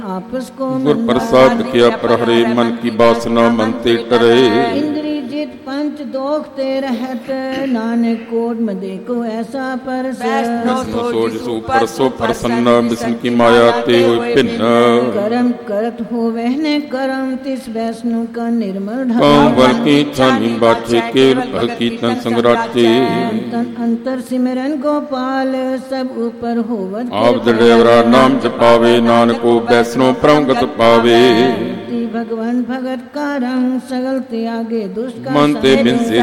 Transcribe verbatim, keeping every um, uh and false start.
आपस को गुर प्रसाद किया प्रहरे मन की बासना मन ते टरे। इंद्री जित पंच दोख ते रहत नानक कोट मदे को ऐसा परस। सो जिसु परसो प्रसन्न बिस्न की माया ते होय भिन्न। कर्म करत हो वहने कर्म तिस वैष्णु का निर्मल ढंग। काम बल की छानी बाछे के रूप की तन संगराचे। तन अंतर सिमरन गोपाल सब ऊपर होवत। आप दृढ़ नाम जपावे नानको वैष्णो परमगत पावे। भगवान भगत का रंग सगल त्यागे दुष्ट मन ते बिन से